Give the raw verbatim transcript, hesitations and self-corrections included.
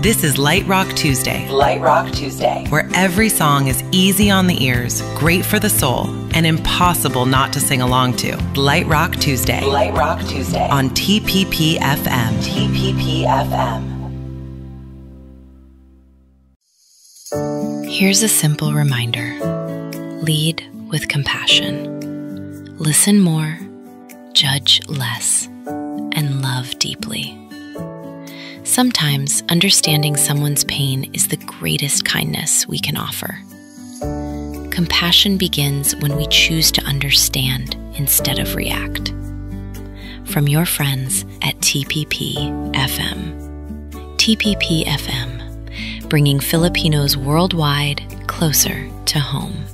This is Light Rock Tuesday. Light Rock Tuesday. Where every song is easy on the ears, great for the soul, and impossible not to sing along to. Light Rock Tuesday. Light Rock Tuesday. On T P P F M. T P P F M. Here's a simple reminder. Lead with compassion. Listen more, judge less, and love deeply. Sometimes understanding someone's pain is the greatest kindness we can offer. Compassion begins when we choose to understand instead of react. From your friends at T P P F M. T P P F M, bringing Filipinos worldwide closer to home.